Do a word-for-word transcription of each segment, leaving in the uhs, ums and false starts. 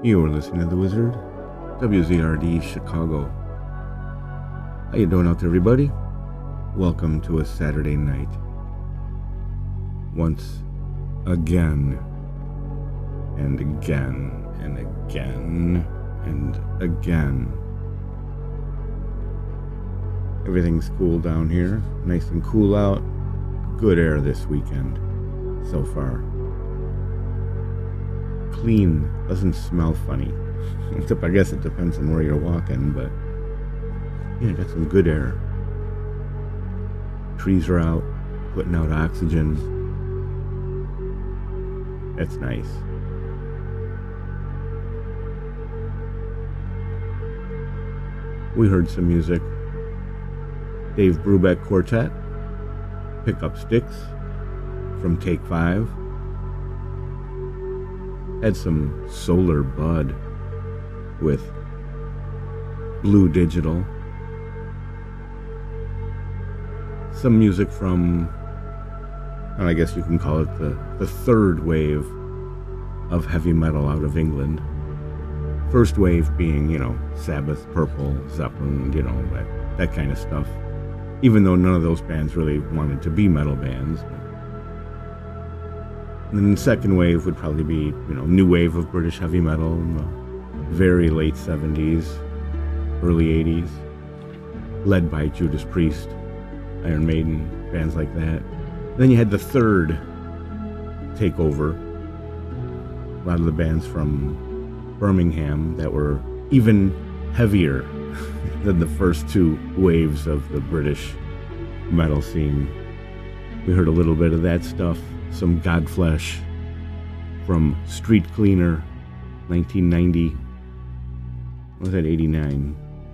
You're listening to The Wizard, W Z R D Chicago. How you doing out there, everybody? Welcome to a Saturday night. Once again, and again, and again, and again. Everything's cool down here. Nice and cool out. Good air this weekend so far. Clean, doesn't smell funny. I guess it depends on where you're walking, but yeah, got some good air. Trees are out, putting out oxygen. That's nice. We heard some music. Dave Brubeck Quartet, Pick Up Sticks from Take Five. Had some Solar Bud with Blue Digital. Some music from, well, I guess you can call it the, the third wave of heavy metal out of England. First wave being, you know, Sabbath, Purple, Zeppelin, you know, that, that kind of stuff. Even though none of those bands really wanted to be metal bands. And then the second wave would probably be, you know, new wave of British heavy metal in the very late seventies, early eighties, led by Judas Priest, Iron Maiden, bands like that. Then you had the third takeover. A lot of the bands from Birmingham that were even heavier than the first two waves of the British metal scene. We heard a little bit of that stuff. Some Godflesh from Street Cleaner, nineteen ninety. What was that, eighty-nine?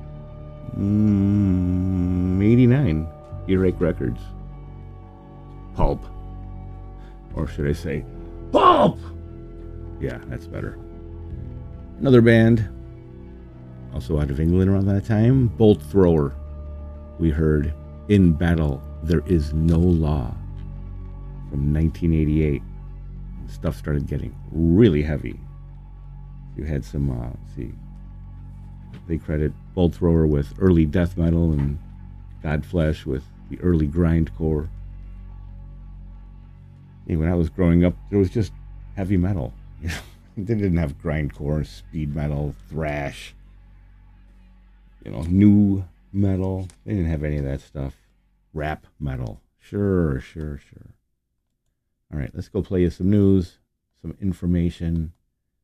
Mm, eighty-nine. Earache Records. Pulp. Or should I say, Pulp! Yeah, that's better. Another band, also out of England around that time, Bolt Thrower. We heard In Battle There Is No Law from nineteen eighty-eight. Stuff started getting really heavy. You had some, uh, let's see, they credit Bolt Thrower with early death metal and Godflesh with the early grindcore. Hey, when I was growing up, there was just heavy metal. You know, they didn't have grindcore, speed metal, thrash, you know, new metal. They didn't have any of that stuff. Rap metal. Sure, sure, sure. All right, let's go play you some news, some information.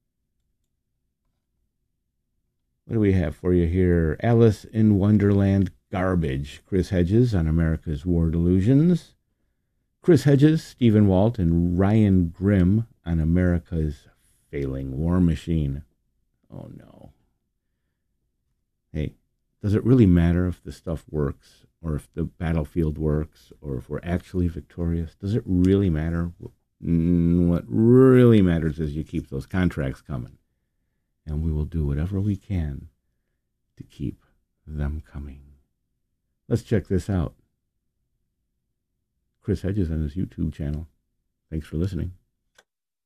What do we have for you here? Alice in Wonderland garbage. Chris Hedges on America's War Delusions. Chris Hedges, Stephen Walt, and Ryan Grimm on America's Failing War Machine. Oh, no. Hey, does it really matter if the stuff works, or if the battlefield works, or if we're actually victorious? Does it really matter? What really matters is you keep those contracts coming. And we will do whatever we can to keep them coming. Let's check this out. Chris Hedges on his YouTube channel. Thanks for listening.